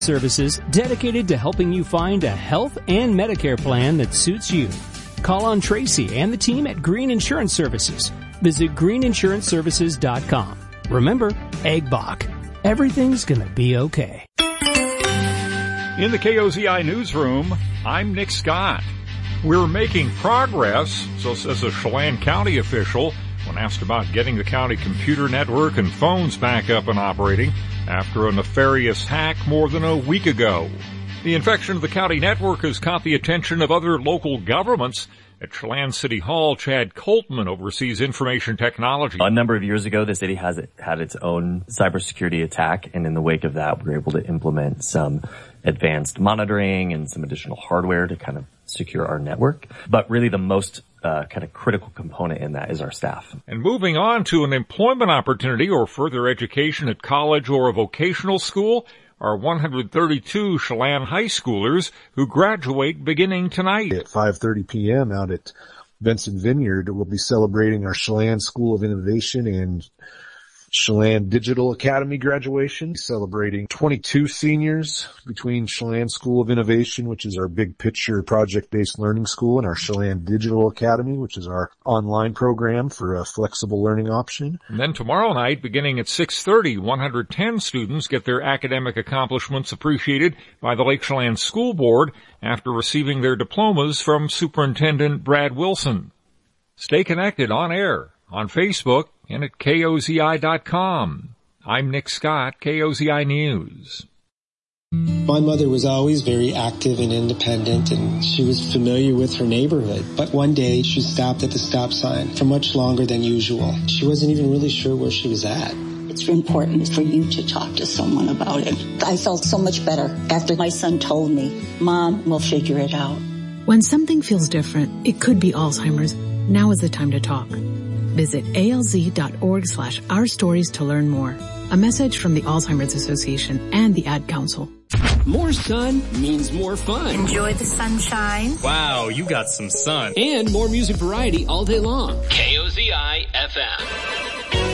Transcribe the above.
Services dedicated to helping you find a health and Medicare plan that suits you. Call on Tracy and the team at Green Insurance Services. Visit greeninsuranceservices.com. Remember, Eggbach. Everything's gonna be okay. In the KOZI newsroom, I'm Nick Scott. We're making progress, so says a Chelan County official when asked about getting the county computer network and phones back up and operating after a nefarious hack more than a week ago. The infection of the county network has caught the attention of other local governments. At Chelan City Hall, Chad Coltman oversees information technology. A number of years ago, the city had its own cybersecurity attack, and in the wake of that, we were able to implement some advanced monitoring and some additional hardware to kind of secure our network. But really the most kind of critical component in that is our staff. And moving on to an employment opportunity or further education at college or a vocational school are 132 Chelan high schoolers who graduate beginning tonight. At 5:30 p.m. out at Benson Vineyard, we'll be celebrating our Chelan School of Innovation and Chelan Digital Academy graduation, celebrating 22 seniors between Chelan School of Innovation, which is our big picture project-based learning school, and our Chelan Digital Academy, which is our online program for a flexible learning option. And then tomorrow night, beginning at 6:30, 110 students get their academic accomplishments appreciated by the Lake Chelan School Board after receiving their diplomas from Superintendent Brad Wilson. Stay connected on air, on Facebook, and at KOZI.com. I'm Nick Scott, KOZI News. My mother was always very active and independent, and she was familiar with her neighborhood. But one day, she stopped at the stop sign for much longer than usual. She wasn't even really sure where she was at. It's important for you to talk to someone about it. I felt so much better after my son told me, Mom, we'll figure it out. When something feels different, it could be Alzheimer's. Now is the time to talk. Visit alz.org/ourstories to learn more. A message from the Alzheimer's Association and the Ad Council. More sun means more fun. Enjoy the sunshine. Wow, you got some sun. And more music variety all day long. KOZI FM.